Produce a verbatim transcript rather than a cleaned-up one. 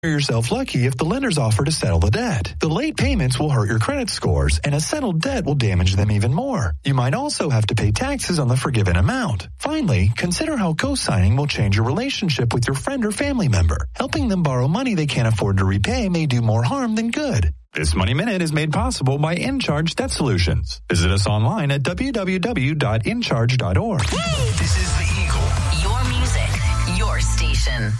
yourself lucky if the lenders offer to settle the debt. The late payments will hurt your credit scores, and a settled debt will damage them even more. You might also have to pay taxes on the forgiven amount. Finally, consider how co-signing will change your relationship with your friend or family member. Helping them borrow money they can't afford to repay may do more harm than good. This Money Minute is made possible by InCharge Debt Solutions. Visit us online at w w w dot in charge dot org. This is the Eagle. Your music, your station.